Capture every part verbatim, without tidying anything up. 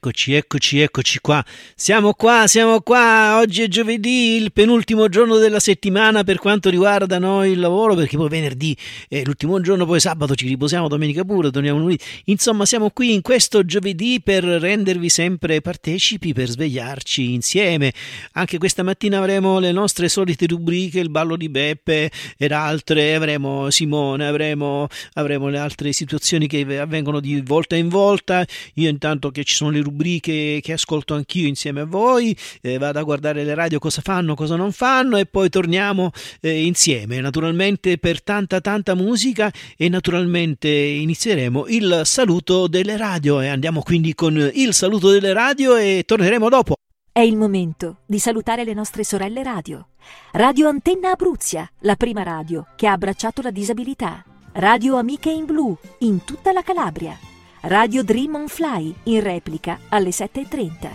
eccoci, eccoci, eccoci qua. Siamo qua, siamo qua. Oggi è giovedì, il penultimo giorno della settimana per quanto riguarda noi il lavoro, perché poi venerdì è l'ultimo giorno, poi sabato ci riposiamo, domenica pure, torniamo lunedì. Insomma, siamo qui in questo giovedì per rendervi sempre partecipi, per svegliarci insieme. Anche questa mattina avremo le nostre solite rubriche, il ballo di Beppe ed altre, avremo Simone, avremo, avremo le altre situazioni che avvengono di volta in volta. Io intanto che ci sono le rubriche che ascolto anch'io insieme a voi, eh, vado a guardare le radio cosa fanno, cosa non fanno e poi torniamo eh, insieme, naturalmente per tanta tanta musica, e naturalmente inizieremo il saluto delle radio e andiamo quindi con il saluto delle radio e torneremo dopo. È il momento di salutare le nostre sorelle radio. Radio Antenna Abruzia, la prima radio che ha abbracciato la disabilità. Radio Amiche in Blu, in tutta la Calabria. Radio Dream on Fly, in replica alle sette e trenta.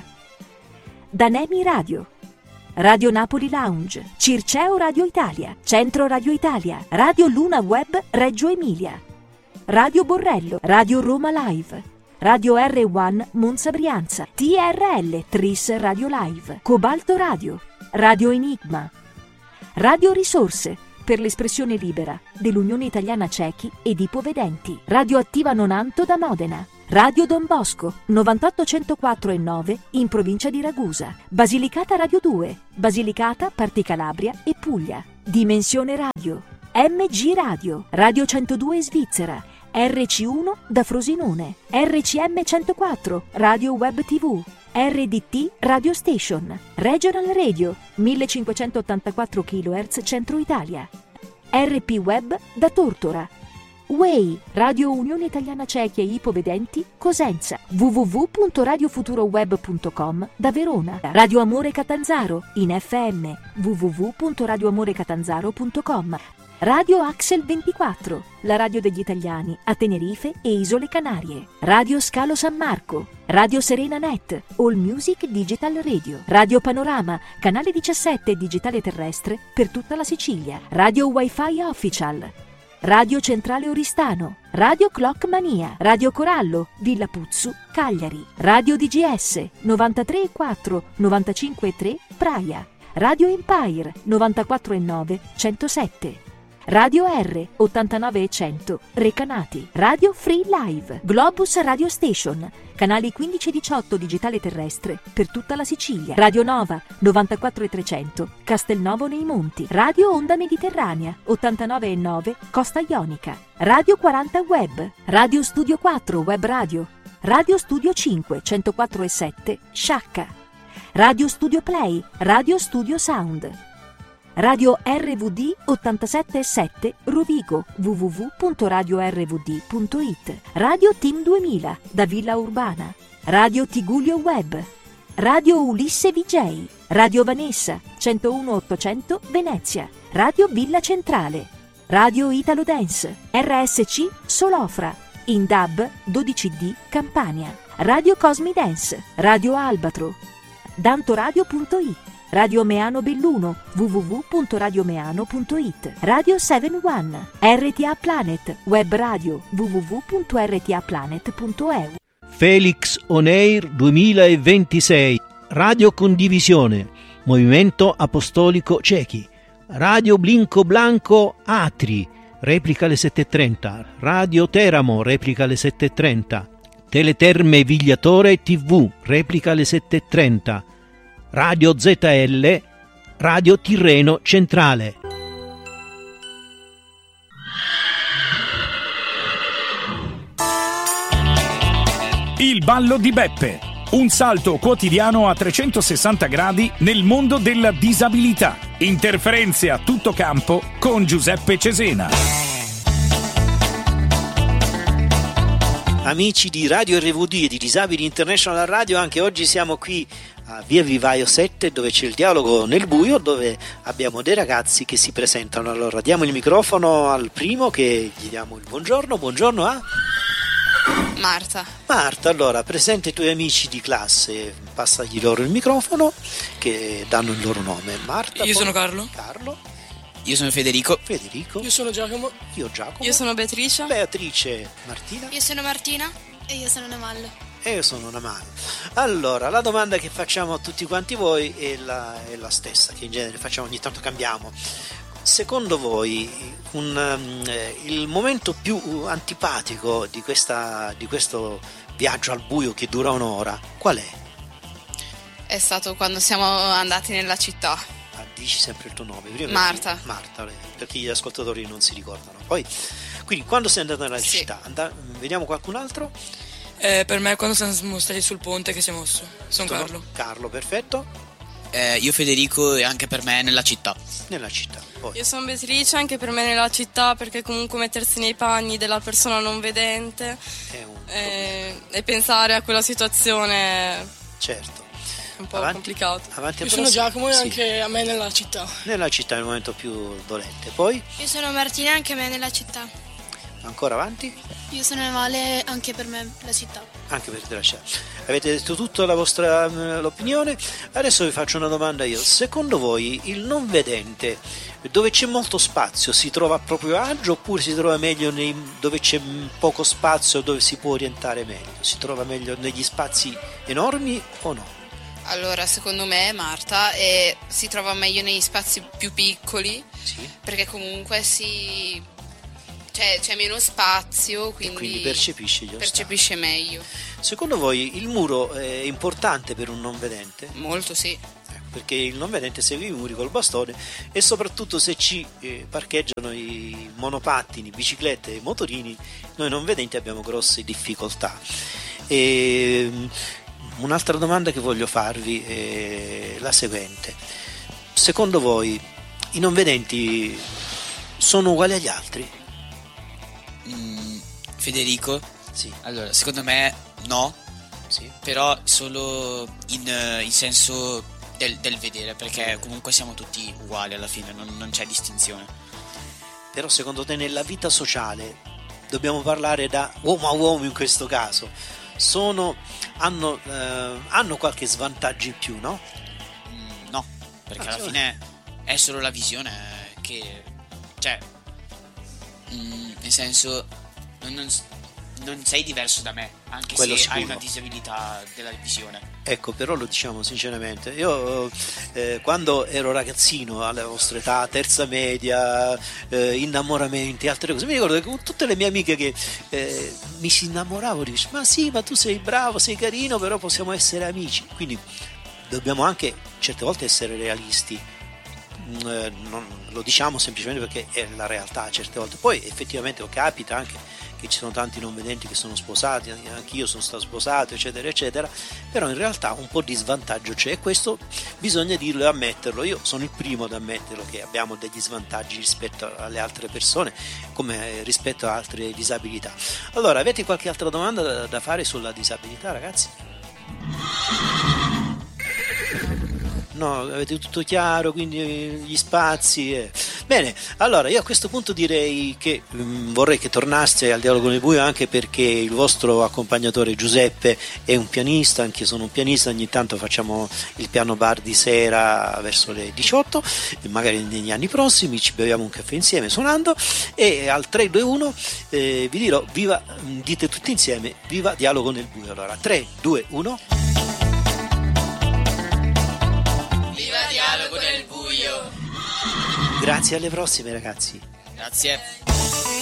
Danemi Radio. Radio Napoli Lounge, Circeo Radio Italia, Centro Radio Italia, Radio Luna Web Reggio Emilia. Radio Borrello, Radio Roma Live. Radio R uno Monza Brianza, T R L Tris Radio Live, Cobalto Radio, Radio Enigma. Radio Risorse, per l'espressione libera dell'Unione Italiana Ciechi ed Ipovedenti. Radio Attiva Nonanto da Modena. Radio Don Bosco, novantotto centoquattro e nove in provincia di Ragusa. Basilicata Radio due, Basilicata, Parti Calabria e Puglia. Dimensione Radio, M G Radio, Radio centodue Svizzera, R C uno da Frosinone, R C M centoquattro, Radio Web tivù, R D T Radio Station, Regional Radio, millecinquecentottantaquattro chilohertz Centro Italia, R P Web da Tortora, W E I, Radio Unione Italiana Ciechi e Ipovedenti, Cosenza, w w w punto radio futuro web punto com da Verona, Radio Amore Catanzaro, in F M, w w w punto radio amore catanzaro punto com, Radio Axel ventiquattro, la radio degli italiani a Tenerife e Isole Canarie. Radio Scalo San Marco, Radio Serena Net, All Music Digital Radio. Radio Panorama, canale diciassette digitale terrestre per tutta la Sicilia. Radio Wi-Fi Official. Radio Centrale Oristano, Radio Clock Mania, Radio Corallo, Villa Puzzu, Cagliari. Radio D G S, novantatré e quattro, novantacinque e tre, Praia. Radio Empire, novantaquattro e nove, centosette. Radio R, ottantanove e cento, Recanati. Radio Free Live, Globus Radio Station, canali quindici e diciotto digitale terrestre per tutta la Sicilia. Radio Nova, novantaquattro e trecento, Castelnuovo nei Monti. Radio Onda Mediterranea, ottantanove e nove, Costa Ionica. Radio quaranta Web, Radio Studio quattro Web Radio, Radio Studio cinque, centoquattro e sette, Sciacca. Radio Studio Play, Radio Studio Sound. Radio R V D ottantasette e sette Rovigo, w w w punto radio r v d punto i t. Radio Team duemila da Villa Urbana. Radio Tigullio Web. Radio Ulisse V J. Radio Vanessa centouno ottocento Venezia. Radio Villa Centrale. Radio Italo Dance. R S C Solofra. In D A B dodici D Campania. Radio Cosmi Dance. Radio Albatro. Dantoradio punto i t. Radio Meano Belluno, w w w punto radio meano punto i t. Radio sette uno, R T A Planet, Web Radio, w w w punto r t a planet punto e u. Felix On Air duemilaventisei, Radio Condivisione, Movimento Apostolico Ciechi. Radio Blinco Blanco Atri, replica alle sette e trenta. Radio Teramo, replica alle sette e trenta. Teleterme Vigliatore tivù, replica alle sette e trenta. Radio Z L, Radio Tirreno Centrale. Il ballo di Beppe, un salto quotidiano a trecentosessanta gradi nel mondo della disabilità. Interferenze a tutto campo con Giuseppe Cesena. Amici di Radio R V D e di Disabili International Radio, anche oggi siamo qui a Via Vivaio sette, dove c'è il dialogo nel buio, dove abbiamo dei ragazzi che si presentano. Allora diamo il microfono al primo, che gli diamo il buongiorno. Buongiorno a Marta. Marta, allora presenta i tuoi amici di classe, passagli loro il microfono, che danno il loro nome. Marta. Io poi... sono Carlo. Carlo. Io sono Federico. Federico. Io sono Giacomo. Io Giacomo. Io sono Beatrice. Beatrice. Martina. Io sono Martina. E io sono Namallo. e io sono una mano. Allora, la domanda che facciamo a tutti quanti voi è la, è la stessa, che in genere facciamo, ogni tanto cambiamo. Secondo voi un, um, eh, il momento più antipatico di, questa, di questo viaggio al buio che dura un'ora, qual è? È stato quando siamo andati nella città. Ah, dici sempre il tuo nome. Prima Marta. Perché, Marta, perché gli ascoltatori non si ricordano. Poi, quindi quando sei andato nella Sì. città, and- vediamo qualcun altro? Eh, per me quando siamo stati sul ponte che siamo mosso. Sono Carlo. Carlo, perfetto. Eh, io Federico e anche per me nella città. Nella città. Poi. Io sono Beatrice, anche per me nella città, perché comunque mettersi nei panni della persona non vedente È un eh, e pensare a quella situazione certo. è un po' Avanti. complicato. Avanti Io al sono prossimo. Giacomo e Sì. anche a me nella città. Nella città è il momento più dolente. Poi, Io sono Martina, anche a me nella città. ancora avanti, Io sono Vale, anche per me la città. anche per te la città. Avete detto tutta la vostra mh, l'opinione. Adesso vi faccio una domanda io. Secondo voi il non vedente, dove c'è molto spazio, si trova a proprio agio oppure si trova meglio nei, dove c'è mh, poco spazio, dove si può orientare meglio? Si trova meglio negli spazi enormi o no? Allora, secondo me, Marta, eh, si trova meglio negli spazi più piccoli, Sì. perché comunque si... C'è, c'è meno spazio, quindi, E quindi percepisce gli percepisce meglio. ostacoli. Secondo voi il muro è importante per un non vedente? Molto sì. Ecco, perché il non vedente segue i muri col bastone e soprattutto se ci eh, parcheggiano i monopattini, biciclette e motorini, noi non vedenti abbiamo grosse difficoltà. E, um, un'altra domanda che voglio farvi è la seguente. Secondo voi i non vedenti sono uguali agli altri? Mm, Federico, Sì, allora, secondo me no, sì. però solo in, eh, in senso del, del vedere, perché comunque siamo tutti uguali alla fine, non, non c'è distinzione. Però secondo te nella vita sociale, dobbiamo parlare da uomo a uomo in questo caso, sono, hanno, eh, hanno qualche svantaggio in più, no? Mm, no, perché Ah, alla cioè- fine è solo la visione che, cioè, mm, nel senso, non, non, non sei diverso da me, anche Quello se sicuro. hai una disabilità della visione. Ecco, però lo diciamo sinceramente, io eh, quando ero ragazzino, alla vostra età, terza media, eh, innamoramenti, altre cose, mi ricordo che con tutte le mie amiche che eh, mi si innamoravano, dice, ma sì, ma tu sei bravo, sei carino, però possiamo essere amici. Quindi dobbiamo anche certe volte essere realisti. Mm, eh, non, lo diciamo semplicemente perché è la realtà certe volte. Poi effettivamente capita anche che ci sono tanti non vedenti che sono sposati, anch'io sono stato sposato, eccetera eccetera, però in realtà un po' di svantaggio c'è e questo bisogna dirlo e ammetterlo. Io sono il primo ad ammetterlo che abbiamo degli svantaggi rispetto alle altre persone, come rispetto a altre disabilità. Allora, avete qualche altra domanda da, da fare sulla disabilità, ragazzi? No, avete tutto chiaro, quindi gli spazi. Eh. Bene, allora io a questo punto direi che mh, vorrei che tornaste al Dialogo nel Buio, anche perché il vostro accompagnatore Giuseppe è un pianista, anche io sono un pianista, ogni tanto facciamo il piano bar di sera verso le diciotto, e magari negli anni prossimi ci beviamo un caffè insieme suonando, e al tre due uno eh, vi dirò viva, dite tutti insieme, viva Dialogo nel Buio. Allora tre due uno. Viva Dialogo nel Buio! Grazie, alle prossime ragazzi. Grazie.